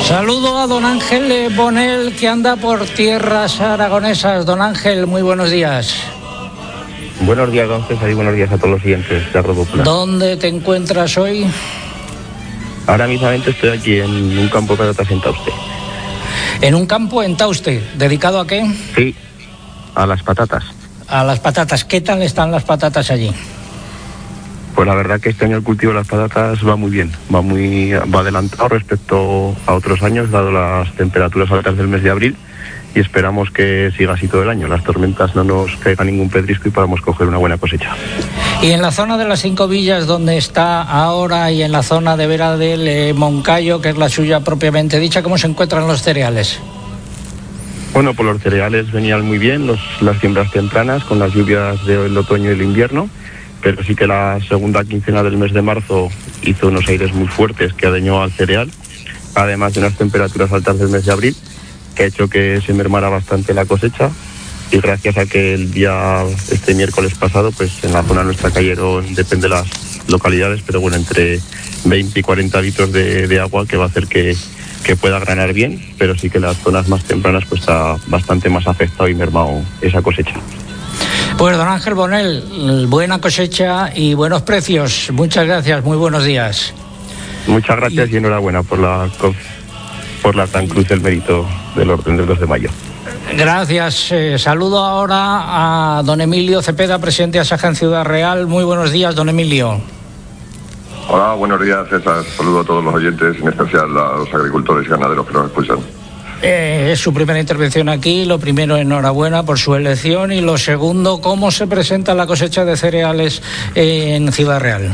Saludo a don Ángel Bonel, que anda por tierras aragonesas. Don Ángel, muy buenos días. Buenos días, don César, y buenos días a todos los siguientes de Radio Popular. ¿Dónde te encuentras hoy? Ahora mismamente estoy aquí en un campo de patatas en Tauste. ¿En un campo en Tauste? ¿Dedicado a qué? Sí, a las patatas. A las patatas. ¿Qué tal están las patatas allí? Pues la verdad que este año el cultivo de las patatas va muy bien, va adelantado respecto a otros años, dado las temperaturas altas del mes de abril, y esperamos que siga así todo el año. Las tormentas no nos caiga ningún pedrisco y podamos coger una buena cosecha. Y en la zona de las 5 villas donde está ahora, y en la zona de Vera del Moncayo, que es la suya propiamente dicha, ¿cómo se encuentran los cereales? Bueno, pues los cereales venían muy bien, las siembras tempranas con las lluvias del otoño y el invierno, pero sí que la segunda quincena del mes de marzo hizo unos aires muy fuertes que adañó al cereal, además de unas temperaturas altas del mes de abril, que ha hecho que se mermara bastante la cosecha, y gracias a que este miércoles pasado, pues en la zona nuestra cayeron, depende de las localidades, pero bueno, entre 20 y 40 litros de agua, que va a hacer que pueda granar bien, pero sí que las zonas más tempranas pues está bastante más afectado y mermado esa cosecha. Pues don Ángel Bonel, buena cosecha y buenos precios. Muchas gracias, muy buenos días. Muchas gracias y enhorabuena por la Gran Cruz del Mérito del Orden del 2 de mayo. Gracias. Saludo ahora a don Emilio Cepeda, presidente de Asaja en Ciudad Real. Muy buenos días, don Emilio. Hola, buenos días, César. Saludo a todos los oyentes, en especial a los agricultores y ganaderos que nos escuchan. Es su primera intervención aquí. Lo primero, enhorabuena por su elección, y lo segundo, ¿cómo se presenta la cosecha de cereales en Ciudad Real?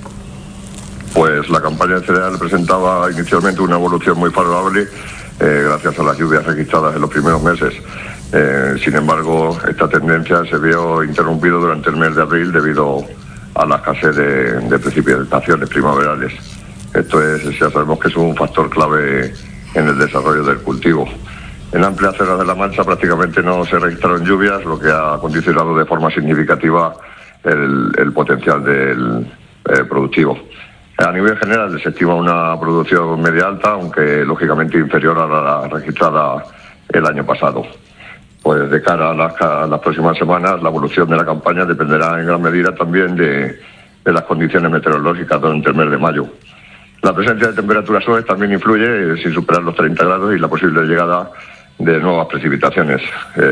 Pues la campaña de cereal presentaba inicialmente una evolución muy favorable gracias a las lluvias registradas en los primeros meses. Sin embargo, esta tendencia se vio interrumpida durante el mes de abril debido a la escasez de precipitaciones primaverales. Esto ya sabemos que es un factor clave en el desarrollo del cultivo. En amplias zonas de la Mancha prácticamente no se registraron lluvias, lo que ha condicionado de forma significativa el potencial del productivo. A nivel general se estima una producción media alta, aunque lógicamente inferior a la registrada el año pasado. Pues de cara a las próximas semanas, la evolución de la campaña dependerá en gran medida también de las condiciones meteorológicas durante el mes de mayo. La presencia de temperaturas suaves también influye, sin superar los 30 grados, y la posible llegada de nuevas precipitaciones.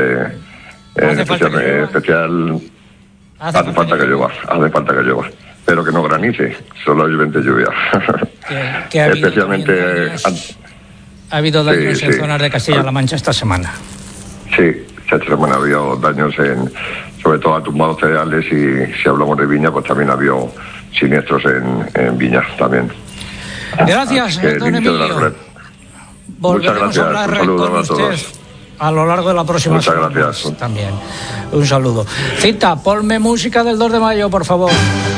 Hace falta que llueva, pero que no granice, solo hay 20 lluvias. Especialmente ha habido daños en zonas de Castilla-La Mancha esta semana. Sí, esta semana ha habido daños sobre todo a tumbados cereales, y si hablamos de viña, pues también ha habido siniestros en viña también. Gracias, don Emilio. Volveremos a hablar con usted a lo largo de la próxima semana. Muchas gracias. También. Un saludo. Cita, ponme música del 2 de mayo, por favor.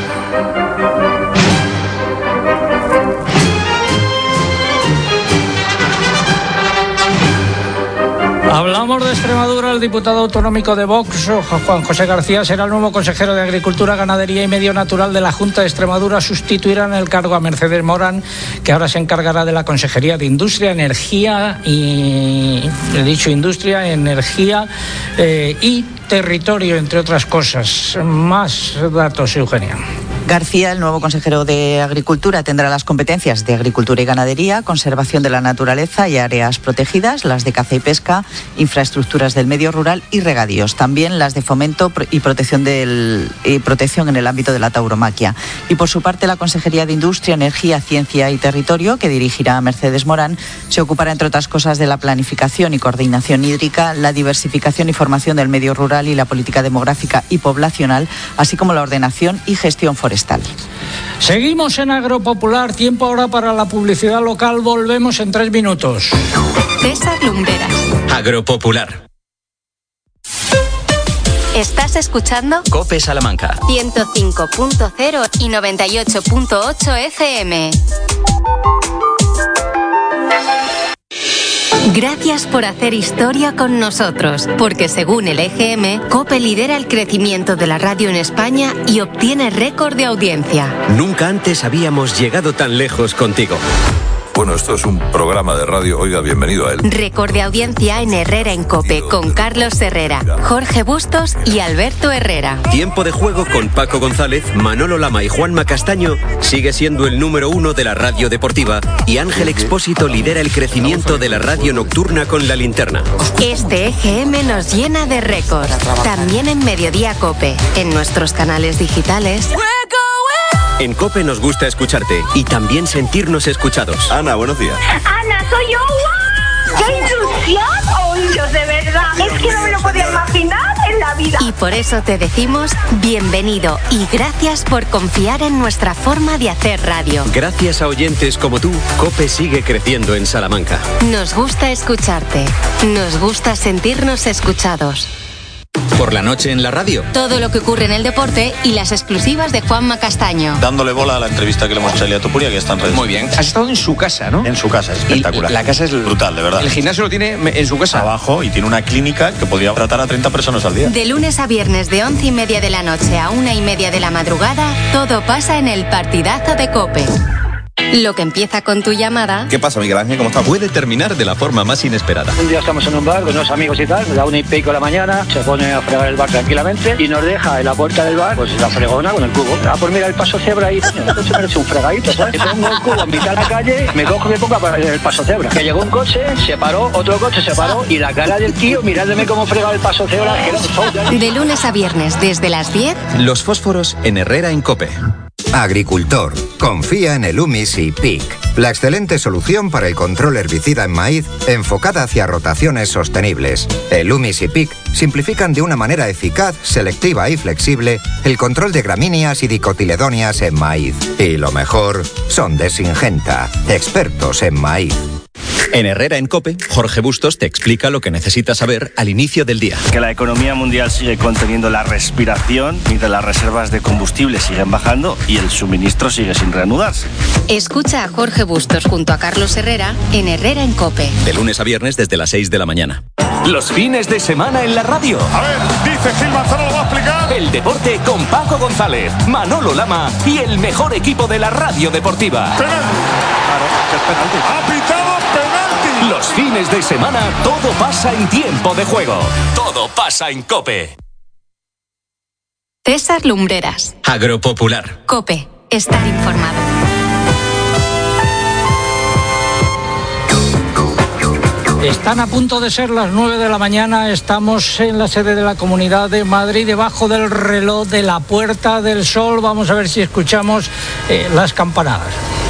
Hablamos de Extremadura. El diputado autonómico de Vox, Juan José García, será el nuevo consejero de Agricultura, Ganadería y Medio Natural de la Junta de Extremadura. Sustituirá en el cargo a Mercedes Morán, que ahora se encargará de la Consejería de Industria, Energía y Territorio, entre otras cosas. Más datos, Eugenia. García, el nuevo consejero de Agricultura, tendrá las competencias de Agricultura y Ganadería, Conservación de la Naturaleza y Áreas Protegidas, las de Caza y Pesca, Infraestructuras del Medio Rural y Regadíos, también las de Fomento y Protección en el ámbito de la tauromaquia. Y por su parte, la Consejería de Industria, Energía, Ciencia y Territorio, que dirigirá Mercedes Morán, se ocupará, entre otras cosas, de la planificación y coordinación hídrica, la diversificación y formación del medio rural y la política demográfica y poblacional, así como la ordenación y gestión forestal. Seguimos en Agropopular. Tiempo ahora para la publicidad local. Volvemos en 3 minutos. César Lumberas. Agropopular. ¿Estás escuchando? COPE Salamanca. 105.0 y 98.8 FM. Gracias por hacer historia con nosotros, porque según el EGM, COPE lidera el crecimiento de la radio en España y obtiene récord de audiencia. Nunca antes habíamos llegado tan lejos contigo. Bueno, esto es un programa de radio. Oiga, bienvenido a él. Récord de audiencia en Herrera en COPE con Carlos Herrera, Jorge Bustos y Alberto Herrera. Tiempo de juego con Paco González, Manolo Lama y Juanma Castaño sigue siendo el número 1 de la radio deportiva y Ángel Expósito lidera el crecimiento de la radio nocturna con La Linterna. Este EGM nos llena de récords. También en Mediodía COPE, en nuestros canales digitales. En COPE nos gusta escucharte y también sentirnos escuchados. Ana, buenos días. Ana, soy yo. ¡Wow! ¡Qué ilusión! ¡Oh, Dios, de verdad! Es que no me lo podía imaginar en la vida. Y por eso te decimos bienvenido y gracias por confiar en nuestra forma de hacer radio. Gracias a oyentes como tú, COPE sigue creciendo en Salamanca. Nos gusta escucharte. Nos gusta sentirnos escuchados. Por la noche en la radio. Todo lo que ocurre en el deporte y las exclusivas de Juanma Castaño. Dándole bola a la entrevista que le hemos hecho a Elia Topuria, que está en redes. Muy bien. Has estado en su casa, ¿no? En su casa, espectacular. Y la casa es brutal, de verdad. El gimnasio lo tiene en su casa. Abajo, y tiene una clínica que podría tratar a 30 personas al día. De lunes a viernes de 11:30 de la noche a 1:30 de la madrugada, todo pasa en el partidazo de COPE. Lo que empieza con tu llamada... ¿Qué pasa, Miguel Ángel? ¿Cómo está? Puede terminar de la forma más inesperada. Un día estamos en un bar con unos amigos y tal, me da 1:30 de la mañana, se pone a fregar el bar tranquilamente y nos deja en la puerta del bar, pues la fregona con el cubo. Pues mira el paso cebra ahí, entonces merece un fregadito, ¿sabes? Yo pongo el cubo en mitad de la calle, me cojo y me pongo el paso cebra. Que llegó un coche, se paró, otro coche se paró y la cara del tío mirándome cómo fregaba el paso cebra, que era un show. De lunes a viernes desde las 10. Los fósforos en Herrera en COPE. Agricultor, confía en el Umisi Peak, la excelente solución para el control herbicida en maíz enfocada hacia rotaciones sostenibles. El Umisi Peak simplifican de una manera eficaz, selectiva y flexible el control de gramíneas y dicotiledóneas en maíz. Y lo mejor, son de Syngenta, expertos en maíz. En Herrera en COPE, Jorge Bustos te explica lo que necesitas saber al inicio del día. Que la economía mundial sigue conteniendo la respiración mientras las reservas de combustible siguen bajando y el suministro sigue sin reanudarse. Escucha a Jorge Bustos junto a Carlos Herrera en Herrera en COPE. De lunes a viernes desde las 6 de la mañana. Los fines de semana en la radio. A ver, dice Gil Manzano, ¿lo va a explicar? El deporte con Paco González, Manolo Lama y el mejor equipo de la radio deportiva. Penalti. Claro, es penalti. Ha pitado penalti. Los fines de semana todo pasa en tiempo de juego. Todo pasa en COPE. César Lumbreras. Agropopular. COPE. Estar informado. Están a punto de ser las 9 de la mañana, estamos en la sede de la Comunidad de Madrid, debajo del reloj de la Puerta del Sol. Vamos a ver si escuchamos las campanadas.